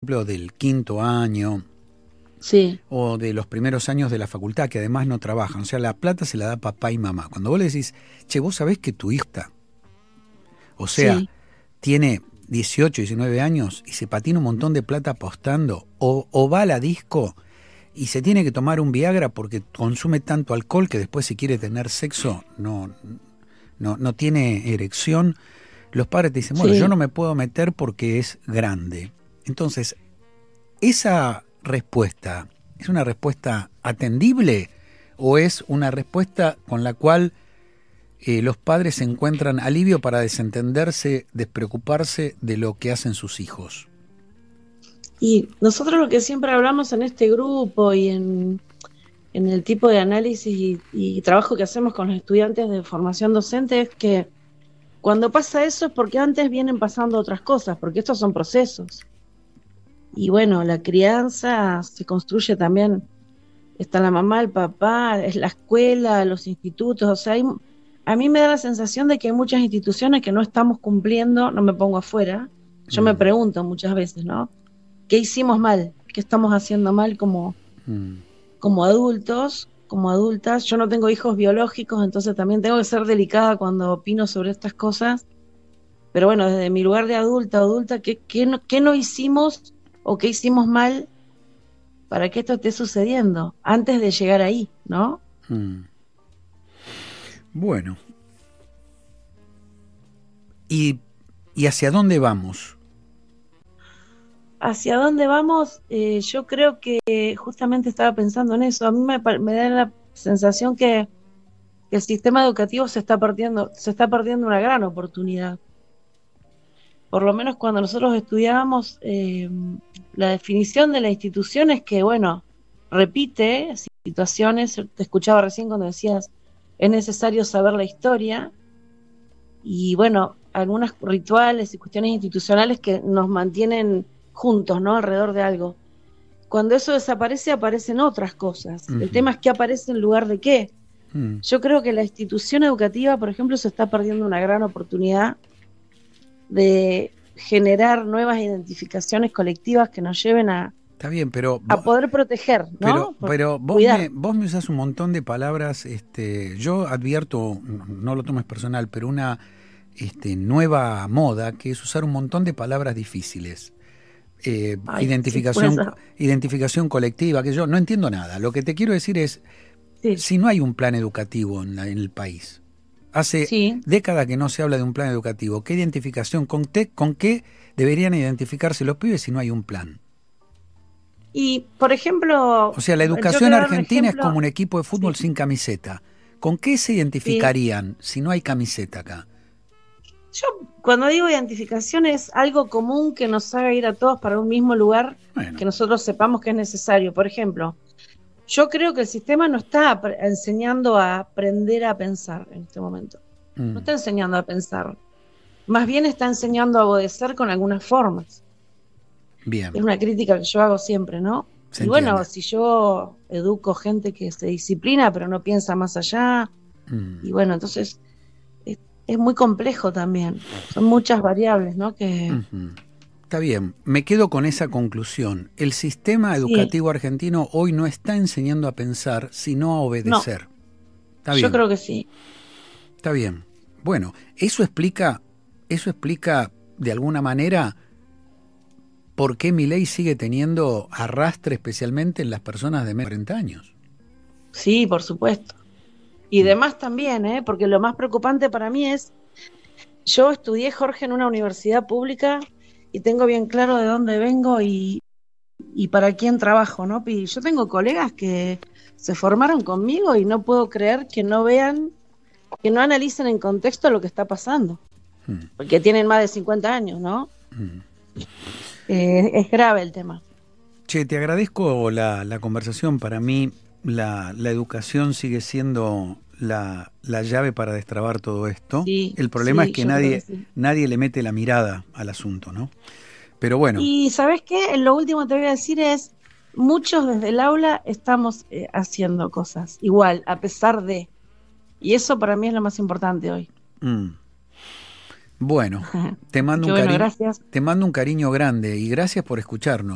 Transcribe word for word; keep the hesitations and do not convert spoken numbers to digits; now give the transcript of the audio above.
ejemplo, del quinto año, sí, o de los primeros años de la facultad, que además no trabajan. O sea, la plata se la da papá y mamá. Cuando vos le decís, che, vos sabés que tu hijo está, o sea, sí, tiene dieciocho, diecinueve años y se patina un montón de plata apostando, o, o va a la disco y se tiene que tomar un Viagra porque consume tanto alcohol que después si quiere tener sexo no, no, no tiene erección, los padres te dicen, bueno, yo sí. no me puedo meter porque es grande. Entonces, esa respuesta, ¿es una respuesta atendible o es una respuesta con la cual eh, los padres encuentran alivio para desentenderse, despreocuparse de lo que hacen sus hijos? Y nosotros lo que siempre hablamos en este grupo y en, en el tipo de análisis y, y trabajo que hacemos con los estudiantes de formación docente es que cuando pasa eso es porque antes vienen pasando otras cosas, porque estos son procesos. Y bueno, la crianza se construye también, está la mamá, el papá, es la escuela, los institutos, o sea, hay, a mí me da la sensación de que hay muchas instituciones que no estamos cumpliendo, no me pongo afuera, yo Mm. me pregunto muchas veces, ¿no? ¿Qué hicimos mal? ¿Qué estamos haciendo mal como, Mm. como adultos, como adultas? Yo no tengo hijos biológicos, entonces también tengo que ser delicada cuando opino sobre estas cosas, pero bueno, desde mi lugar de adulta, adulta, ¿qué, qué, no, qué no hicimos o qué hicimos mal para que esto esté sucediendo antes de llegar ahí, ¿no? Mm. Bueno. ¿Y, ¿Y hacia dónde vamos? ¿Hacia dónde vamos? Eh, yo creo que justamente estaba pensando en eso. A mí me, me da la sensación que, que el sistema educativo se está perdiendo, se está perdiendo una gran oportunidad. Por lo menos cuando nosotros estudiábamos, eh, la definición de la institución es que, bueno, repite situaciones, te escuchaba recién cuando decías, es necesario saber la historia, y bueno, algunos rituales y cuestiones institucionales que nos mantienen juntos, ¿no? Alrededor de algo. Cuando eso desaparece, aparecen otras cosas. Uh-huh. El tema es qué aparece en lugar de qué. Uh-huh. Yo creo que la institución educativa, por ejemplo, se está perdiendo una gran oportunidad de generar nuevas identificaciones colectivas que nos lleven a, Está bien, pero a poder proteger, ¿no? Pero, pero vos, me, vos me usás un montón de palabras, este, yo advierto, no lo tomes personal, pero una este, nueva moda que es usar un montón de palabras difíciles. Eh, Ay, identificación, sí, identificación colectiva, que yo no entiendo nada. Lo que te quiero decir es, sí. si no hay un plan educativo en, la, en el país, hace sí. décadas que no se habla de un plan educativo, ¿qué identificación, con, te, con qué deberían identificarse los pibes si no hay un plan? Y, por ejemplo... O sea, la educación argentina ejemplo, es como un equipo de fútbol sí. sin camiseta. ¿Con qué se identificarían sí. si no hay camiseta acá? Yo, cuando digo identificación, es algo común que nos haga ir a todos para un mismo lugar, bueno. que nosotros sepamos que es necesario. Por ejemplo, yo creo que el sistema no está enseñando a aprender a pensar en este momento. Mm. No está enseñando a pensar. Más bien está enseñando a obedecer con algunas formas. Bien. Es una crítica que yo hago siempre, ¿no? Se y bueno, entiende. si yo educo gente que se disciplina pero no piensa más allá, mm. y bueno, entonces es, es muy complejo también. Son muchas variables, ¿no? Que... Uh-huh. Está bien, me quedo con esa conclusión. El sistema educativo sí. argentino hoy no está enseñando a pensar, sino a obedecer. No. Está bien. Yo creo que sí. Está bien. Bueno, eso explica, eso explica de alguna manera por qué Milei sigue teniendo arrastre especialmente en las personas de menos de cuarenta años. Sí, por supuesto. Y demás también, ¿eh? Porque lo más preocupante para mí es, yo estudié, Jorge, en una universidad pública y tengo bien claro de dónde vengo y, y para quién trabajo, ¿no? Y yo tengo colegas que se formaron conmigo y no puedo creer que no vean, que no analicen en contexto lo que está pasando. Hmm. Porque tienen más de cincuenta años, ¿no? Hmm. Eh, es grave el tema. Che, te agradezco la, la conversación. Para mí la, la educación sigue siendo la, la llave para destrabar todo esto. Sí, el problema sí, es que nadie, que sí. nadie le mete la mirada al asunto, ¿no? Pero bueno. Y ¿sabes qué? Lo último que te voy a decir es, muchos desde el aula estamos eh, haciendo cosas igual, a pesar de. Y eso para mí es lo más importante hoy. Mm. Bueno, te mando, un bueno, cariño, gracias. te mando un cariño grande y gracias por escucharnos.